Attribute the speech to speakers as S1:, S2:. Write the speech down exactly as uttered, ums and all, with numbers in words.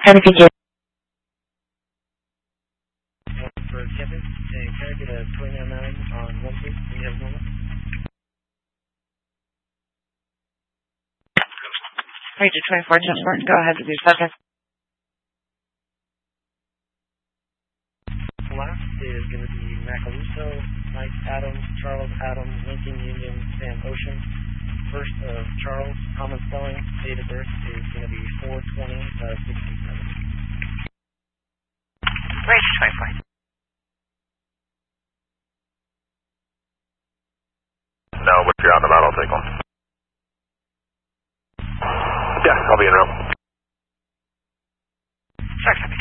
S1: Kind of begin.
S2: For Kevin, and can I get a twenty-nine on one two? Do you have a moment?
S1: Ranger twenty-four, Jim Morton, go ahead with your subject.
S2: Last is going to be Macaluso, Mike Adams, Charles Adams, Lincoln Union, Sam Ocean. First of Charles, common spelling, date of birth is going to be four twenty sixty-seven.
S1: Ranger twenty-four.
S3: No, but if you're out and about, I'll take one. Yeah, I'll be in room.
S1: Sure,